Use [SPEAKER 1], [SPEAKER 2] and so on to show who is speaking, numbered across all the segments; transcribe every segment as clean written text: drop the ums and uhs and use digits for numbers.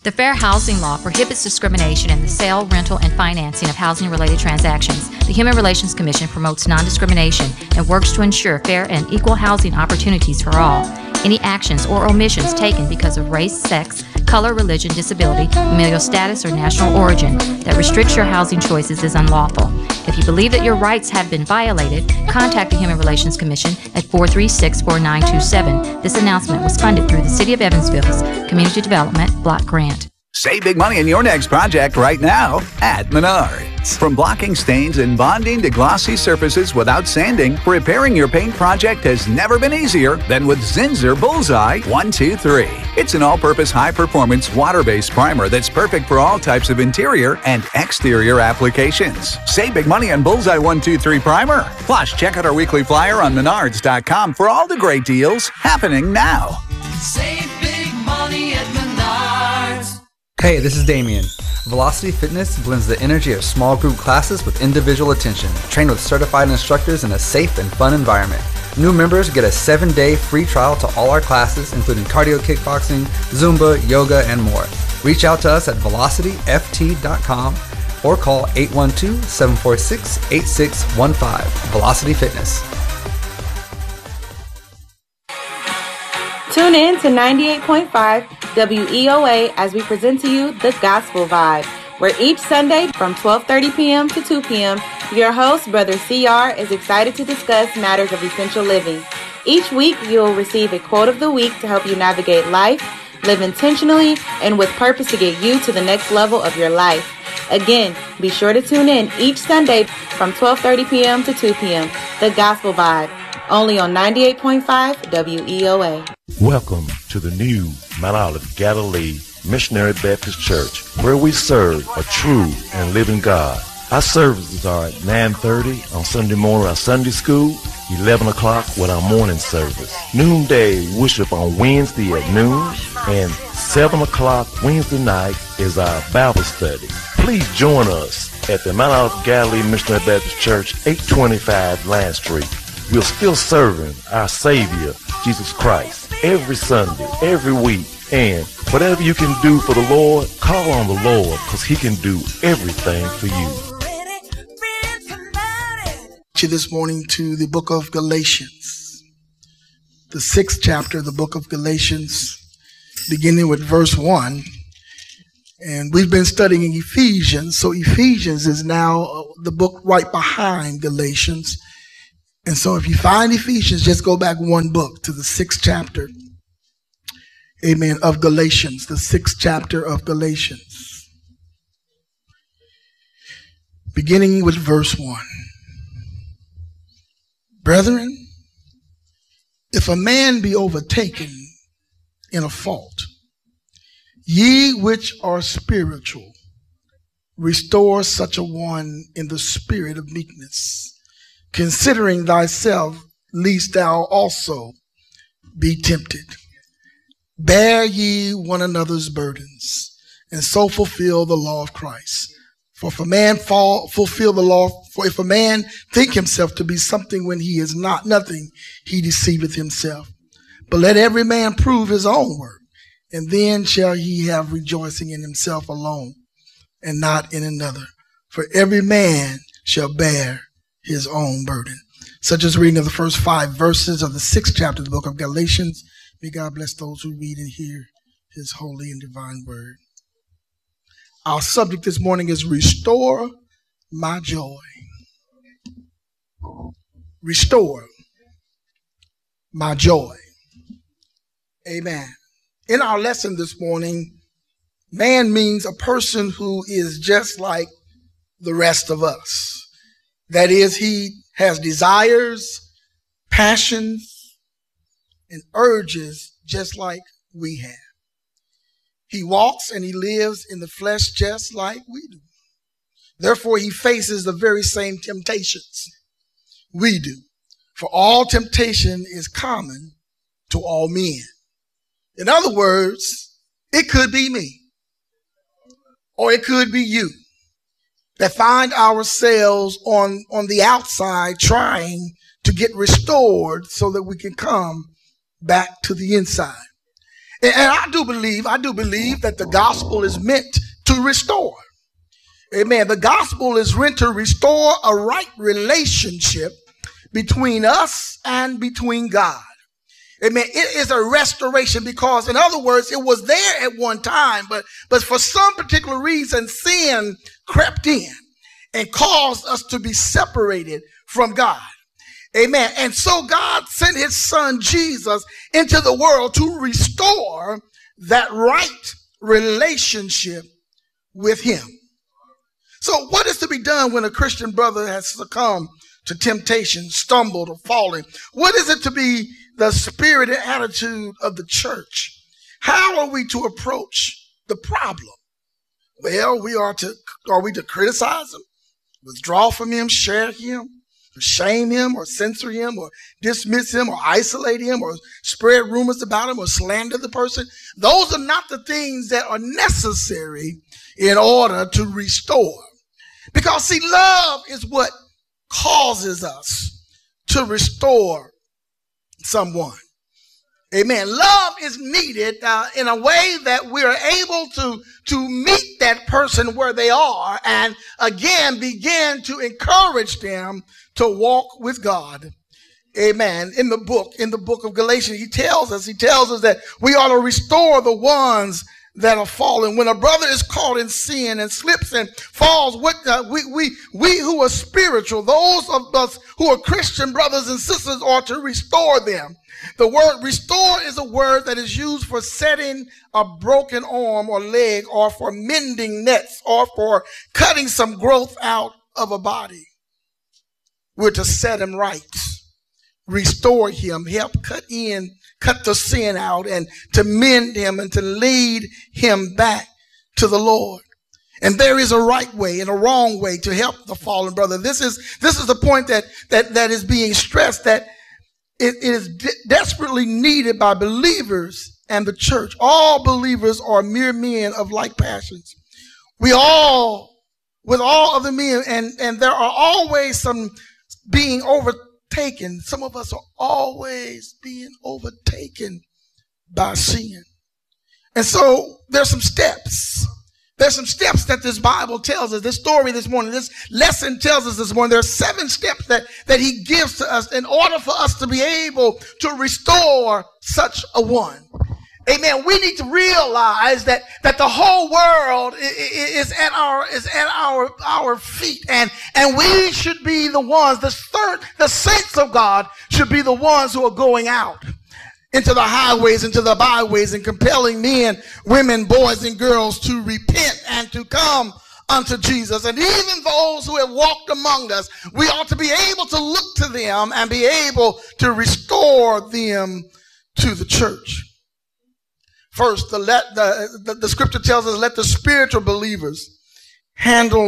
[SPEAKER 1] The Fair Housing Law prohibits discrimination in the sale, rental, and financing of housing-related transactions. The Human Relations Commission promotes non-discrimination and works to ensure fair and equal housing opportunities for all. Any actions or omissions taken because of race, sex, color, religion, disability, familial status, or national origin that restricts your housing choices is unlawful. If you believe that your rights have been violated, contact the Human Relations Commission at 436-4927. This announcement was funded through the City of Evansville's Community Development Block Grant.
[SPEAKER 2] Save big money in your next project right now at Menards. From blocking stains and bonding to glossy surfaces without sanding, repairing your paint project has never been easier than with Zinsser Bullseye 123. It's an all-purpose high-performance water-based primer that's perfect for all types of interior and exterior applications. Save big money on Bullseye 123 primer. Plus, check out our weekly flyer on Menards.com for all the great deals happening now.
[SPEAKER 3] Save big money at Menards.
[SPEAKER 4] Hey, this is Damien. Velocity Fitness blends the energy of small group classes with individual attention, trained with certified instructors in a safe and fun environment. New members get a 7-day free trial to all our classes, including cardio kickboxing, Zumba, yoga, and more. Reach out to us at velocityft.com or call 812-746-8615. Velocity Fitness.
[SPEAKER 5] Tune in to 98.5 WEOA as we present to you The Gospel Vibe, where each Sunday from 12:30 p.m. to 2 p.m., your host, Brother CR, is excited to discuss matters of essential living. Each week, you'll receive a quote of the week to help you navigate life, live intentionally, and with purpose to get you to the next level of your life. Again, be sure to tune in each Sunday from 12:30 p.m. to 2 p.m. The Gospel Vibe, only on 98.5 WEOA.
[SPEAKER 6] Welcome to the new Mount Olive Galilee Missionary Baptist Church, where we serve a true and living God. Our services are at 9:30 on Sunday morning, our Sunday school, 11 o'clock with our morning service. Noonday worship on Wednesday at noon, and 7 o'clock Wednesday night is our Bible study. Please join us at the Mount Olive Galilee Missionary Baptist Church, 825 Land Street. We're still serving our Savior, Jesus Christ, every Sunday, every week. And whatever you can do for the Lord, call on the Lord, because He can do everything for you.
[SPEAKER 7] This morning to the book of Galatians, the 6th chapter of the book of Galatians, beginning with verse 1. And we've been studying Ephesians, so Ephesians is now the book right behind Galatians. And so if you find Ephesians, just go back one book to the 6th chapter, amen, of Galatians, the 6th chapter of Galatians, beginning with verse 1. Brethren, if a man be overtaken in a fault, ye which are spiritual, restore such a one in the spirit of meekness, considering thyself, lest thou also be tempted. Bear ye one another's burdens, and so fulfill the law of Christ. For if a man fulfill the law, for if a man think himself to be something when he is not nothing, he deceiveth himself. But let every man prove his own work, and then shall he have rejoicing in himself alone, and not in another. For every man shall bear his own burden. Such is reading of the first 5 verses of the 6th chapter of the book of Galatians. May God bless those who read and hear His holy and divine word. Our subject this morning is Restore My Joy. Restore my joy. Amen. In our lesson this morning, man means a person who is just like the rest of us. That is, he has desires, passions, and urges just like we have. He walks and he lives in the flesh just like we do. Therefore, he faces the very same temptations we do. For all temptation is common to all men. In other words, it could be me, or it could be you, that find ourselves on the outside trying to get restored so that we can come back to the inside. And I do believe that the gospel is meant to restore. Amen. The gospel is meant to restore a right relationship between us and between God. Amen. It is a restoration because, in other words, it was there at one time, but for some particular reason, sin crept in and caused us to be separated from God. Amen. And so God sent his son Jesus into the world to restore that right relationship with him. So what is to be done when a Christian brother has succumbed to temptation, stumbled, or fallen? What is it to be the spirit and attitude of the church? How are we to approach the problem? Well, are we to criticize him, withdraw from him, share him, shame him, or censor him, or dismiss him, or isolate him, or spread rumors about him, or slander the person? Those are not the things that are necessary in order to restore. Because, see, love is what causes us to restore someone. Amen. Love is needed in a way that we are able to meet that person where they are and again begin to encourage them to walk with God. Amen. In the book of Galatians, he tells us that we ought to restore the ones that are fallen. When a brother is caught in sin and slips and falls, we who are spiritual, those of us who are Christian brothers and sisters, ought to restore them. The word restore is a word that is used for setting a broken arm or leg, or for mending nets, or for cutting some growth out of a body. We're to set him right, restore him, help cut the sin out, and to mend him and to lead him back to the Lord. And there is a right way and a wrong way to help the fallen brother. This is the point that is being stressed, that it is desperately needed by believers and the church. All believers are mere men of like passions. With all other men, and there are always some being overtaken. Some of us are always being overtaken by sin. And so there's some steps. There's some steps that this Bible tells us. This story this morning, this lesson tells us this morning. There are 7 steps that he gives to us in order for us to be able to restore such a one. Amen. We need to realize that the whole world is at our feet, and we should be the ones. The saints of God should be the ones who are going out into the highways, into the byways, and compelling men, women, boys, and girls to repent and to come unto Jesus. And even those who have walked among us, we ought to be able to look to them and be able to restore them to the church. First, the scripture tells us, let the spiritual believers handle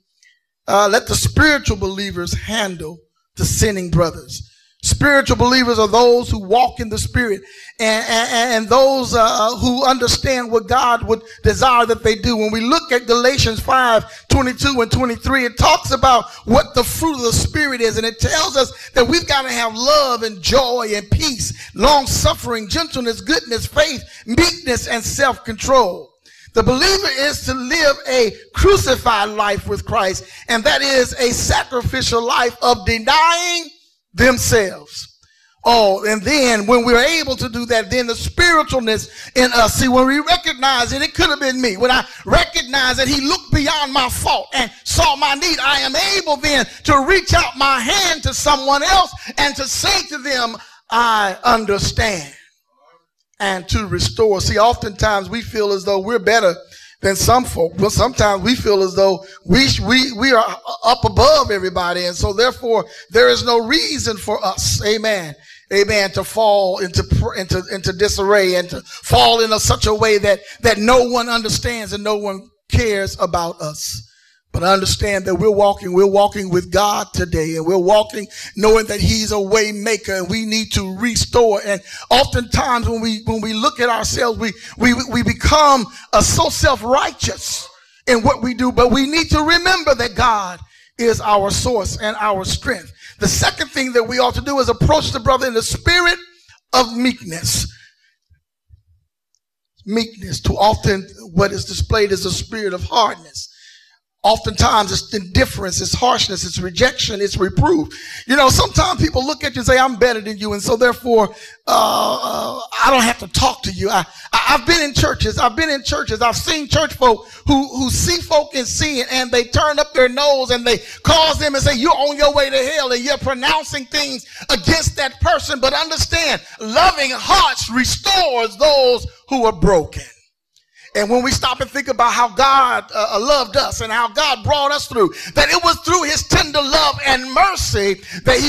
[SPEAKER 7] the sinning brothers. Spiritual believers are those who walk in the Spirit and those who understand what God would desire that they do. When we look at Galatians 5:22 and 23, it talks about what the fruit of the Spirit is, and it tells us that we've got to have love and joy and peace, long-suffering, gentleness, goodness, faith, meekness, and self-control. The believer is to live a crucified life with Christ, and that is a sacrificial life of denying themselves. Oh, and then when we're able to do that, then the spiritualness in us, see, when we recognize it could have been me. When I recognize that he looked beyond my fault and saw my need, I am able then to reach out my hand to someone else and to say to them, I understand, and to restore. See, oftentimes we feel as though we're better than some folk. Well, sometimes we feel as though we are up above everybody, and so therefore there is no reason for us, amen, to fall into disarray and to fall in such a way that no one understands and no one cares about us. But understand that we're walking with God today, and we're walking knowing that he's a way maker, and we need to restore. And oftentimes when we look at ourselves, we become so self-righteous in what we do, but we need to remember that God is our source and our strength. The second thing that we ought to do is approach the brother in the spirit of meekness. meekness. Too often what is displayed is a spirit of hardness. Oftentimes it's indifference, it's harshness, it's rejection, it's reproof. You know, sometimes people look at you and say, I'm better than you, and so therefore I don't have to talk to you. I've been in churches. I've seen church folk who see folk in sin, and they turn up their nose and they cause them and say, you're on your way to hell, and you're pronouncing things against that person. But understand, loving hearts restores those who are broken. And when we stop and think about how God loved us and how God brought us through, that it was through his tender love and mercy that he